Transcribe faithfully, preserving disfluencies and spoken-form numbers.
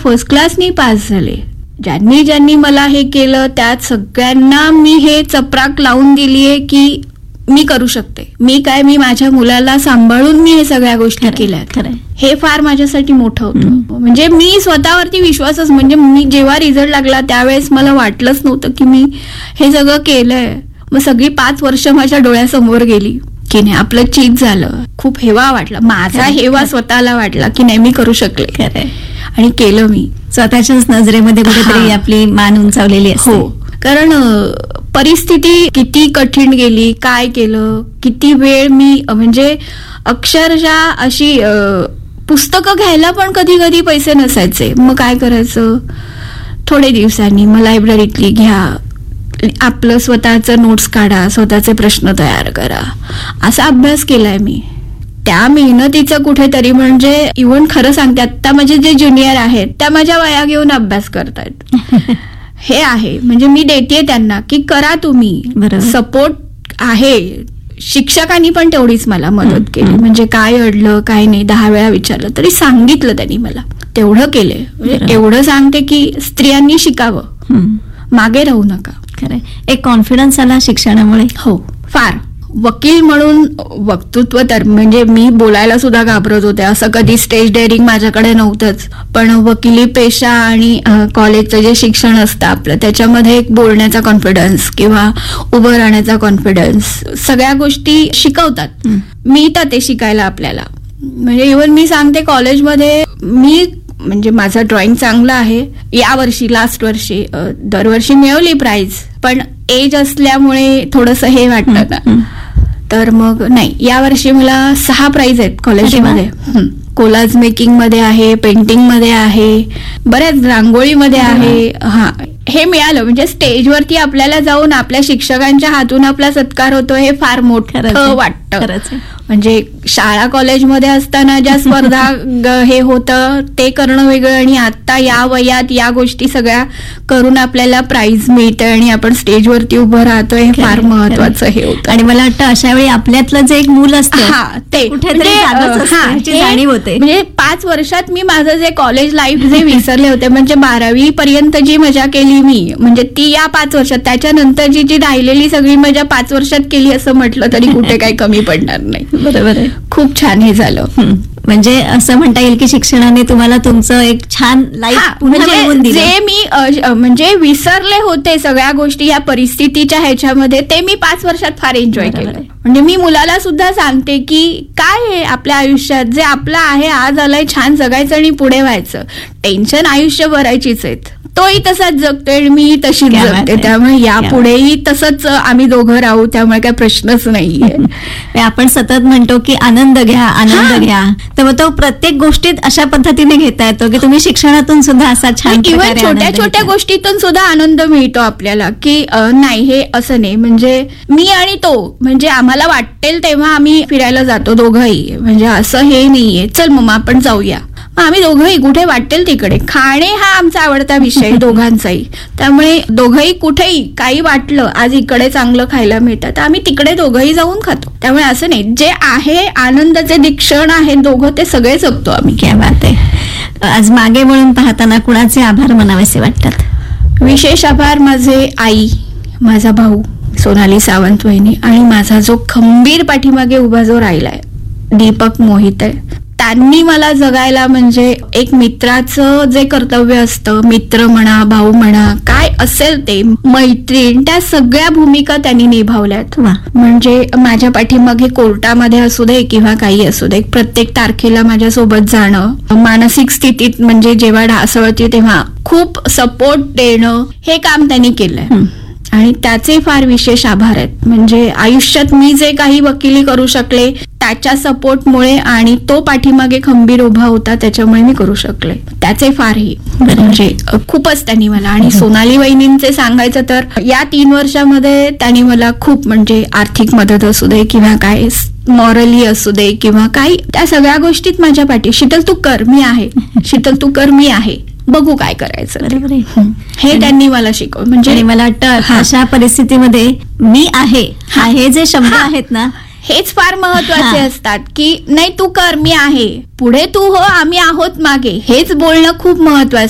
First क्लासनी pass झाले. ज्यांनी ज्यांनी मला हे केलं त्यात सगळ्यांना मी हे चपराक लावून दिलीये की मी करू शकते. मी काय मी माझ्या मुलाला सांभाळून मी हे सगळ्या गोष्टी केल्या. हे फार माझ्यासाठी मोठं होतं. म्हणजे मी स्वतःवरती विश्वासच, म्हणजे मी जेव्हा रिझल्ट लागला त्यावेळेस मला वाटलंच नव्हतं की मी हे सगळं केलंय. मग सगळी पाच वर्ष माझ्या डोळ्यासमोर गेली की नाही आपलं चीज झालं. खूप हेवा वाटला, माझा हेवा स्वतःला वाटला की नाही मी करू शकले आणि केलं. मी स्वतःच्याच नजरेमध्ये कुठेतरी आपली मान उंचावलेली असते. हो, कारण परिस्थिती किती कठीण गेली, काय केलं, किती वेळ मी म्हणजे अक्षरशः अशी पुस्तकं घ्यायला पण कधी कधी पैसे नसायचे. मग काय करायचं, थोडे दिवसांनी मग लायब्ररीतली घ्या, आपलं स्वतःचं नोट्स काढा, स्वतःचे प्रश्न तयार करा, असा अभ्यास केलाय मी. त्या मेहनतीचं कुठेतरी म्हणजे इव्हन खरं सांगते आता माझे जे ज्युनियर आहेत त्या माझ्या वया घेऊन अभ्यास करतायत. हे आहे म्हणजे मी देतेय त्यांना की करा तुम्ही, सपोर्ट आहे. शिक्षकांनी पण तेवढीच मला मदत केली. म्हणजे काय अडलं काय नाही दहा वेळा विचारलं तरी सांगितलं त्यांनी मला, तेवढं केलंय. म्हणजे एवढं सांगते की स्त्रियांनी शिकावं, मागे राहू नका. खरं, एक कॉन्फिडन्स आला शिक्षणामुळे. हो, फार. वकील म्हणून वक्तृत्व तर म्हणजे मी बोलायला सुद्धा घाबरत होते. असं कधी स्टेज डेअरिंग माझ्याकडे नव्हतंच. पण वकिली पेशा आणि कॉलेजचं जे शिक्षण असतं आपलं त्याच्यामध्ये एक बोलण्याचा कॉन्फिडन्स किंवा उभं राहण्याचा कॉन्फिडन्स, सगळ्या गोष्टी शिकवतात. मिळतात ते शिकायला आपल्याला. म्हणजे इव्हन मी सांगते कॉलेजमध्ये मी म्हणजे माझं ड्रॉइंग चांगलं आहे. यावर्षी लास्ट वर्षी दरवर्षी मिळवली प्राइज, पण एज असल्यामुळे थोडंसं हे वाटतं ना, तर मग नाही, यावर्षी मला सहा प्राइज आहेत कॉलेजमध्ये. कोलाज मेकिंग मध्ये आहे, पेंटिंग मध्ये आहे, बऱ्याच रांगोळीमध्ये आहे. हा, हे मिळालं म्हणजे स्टेजवरती आपल्याला जाऊन आपल्या शिक्षकांच्या हातून आपला सत्कार होतो, हे फार मोठं वाटतं. म्हणजे शाळा कॉलेजमध्ये असताना ज्या स्पर्धा हे होतं ते करणं वेगळं, आणि आता या वयात या गोष्टी सगळ्या करून आपल्याला प्राइज मिळते आणि आपण स्टेजवरती उभं राहतोय, हे फार महत्वाचं हे होतं. आणि मला वाटतं अशा वेळी आपल्यातलं जे एक मूल असतं ते कुठेतरी जाणीव होते. म्हणजे पाच वर्षात मी माझं जे कॉलेज लाईफ जे विसरले होते, म्हणजे बारावी पर्यंत जी मजा केली मी, म्हणजे ती या पाच वर्षात, त्याच्यानंतरची जी राहिलेली सगळी मजा पाच वर्षात केली असं म्हटलं तरी कुठे काही कमी पडणार नाही. बरोबर आहे, खूप छान हे झालं. म्हणजे असं म्हणता येईल की शिक्षणाने तुम्हाला तुमचं एक छान लाईफ म्हणजे जे मी म्हणजे विसरले होते सगळ्या गोष्टी या परिस्थितीच्या ह्याच्यामध्ये, ते मी पाच वर्षात फार एन्जॉय केलं. म्हणजे मी मुलाला सुद्धा सांगते की काय आहे आपल्या आयुष्यात, जे आपलं आहे आज आलंय छान जगायचं आणि पुढे व्हायचं. टेन्शन आयुष्य भरायचीच आहेत, तोही तसाच जगतोय आणि मी तशीच जगते. त्यामुळे यापुढेही तसंच आम्ही दोघं राहू, त्यामुळे काही प्रश्नच नाहीये. आपण सतत म्हणतो की आनंद घ्या आनंद घ्या, तर मग तो प्रत्येक गोष्टीत अशा पद्धतीने घेता येतो की तुम्ही शिक्षणातून सुद्धा असा छान इव्हन छोट्या छोट्या गोष्टीतून सुद्धा आनंद मिळतो आपल्याला की नाही हे असं नाही. म्हणजे मी आणि तो म्हणजे आम्हाला वाटेल तेव्हा आम्ही फिरायला जातो दोघंही. म्हणजे असं हे नाहीये चल मम्मा आपण जाऊया, मग आम्ही दोघंही कुठे वाटेल तिकडे. खाणे हा आमचा आवडता विषय दोघांचाही, त्यामुळे दोघंही कुठेही काही वाटलं आज इकडे चांगलं खायला मिळतं तर आम्ही तिकडे दोघंही जाऊन खातो. त्यामुळे असं नाही, जे आहे आनंदाचे क्षण आहेत दोघं ते सगळे जगतो आम्ही. क्या बात आहे. आज मागे म्हणून पाहताना कुणाचे आभार मानावेसे वाटतात? विशेष आभार माझे आई, माझा भाऊ सोनाली सावंत वहिनी आणि माझा जो खंबीर पाठीमागे उभा जो राहिलाय दीपक मोहिते. त्यांनी मला जगायला म्हणजे एक मित्राचं जे कर्तव्य असतं, मित्र म्हणा भाऊ म्हणा काय असेल ते, मैत्रीण, त्या सगळ्या भूमिका त्यांनी निभावल्यात. म्हणजे माझ्या पाठीमागे कोर्टामध्ये असू दे किंवा काही असू दे, प्रत्येक तारखेला माझ्यासोबत जाणं, मानसिक स्थितीत म्हणजे जेव्हा ढासळते तेव्हा खूप सपोर्ट देणं, हे काम त्यांनी केलंय आणि त्याचे फार विशेष आभार आहेत. म्हणजे आयुष्यात मी जे काही वकिली करू शकले त्याच्या सपोर्टमुळे आणि तो पाठीमागे खंबीर उभा होता त्याच्यामुळे मी करू शकले, त्याचे फारही म्हणजे खूपच त्यांनी मला. आणि सोनाली वहिनींचे सांगायचं तर या तीन वर्षामध्ये त्यांनी मला खूप म्हणजे आर्थिक मदत असू दे किंवा काय मॉरली असू दे किंवा काही, त्या सगळ्या गोष्टीत माझ्या पाठी शीतल तू कर मी आहे, शीतल तू कर मी आहे, बघू काय करायचं, हे त्यांनी मला शिकवलं. म्हणजे मला वाटतं अशा परिस्थितीमध्ये मी आहे हा हे जे शब्द आहेत ना हेच फार महत्वाचे असतात की नाही तू कर मी आहे, पुढे तू हो आम्ही आहोत मागे, हेच बोलणं खूप महत्वाचं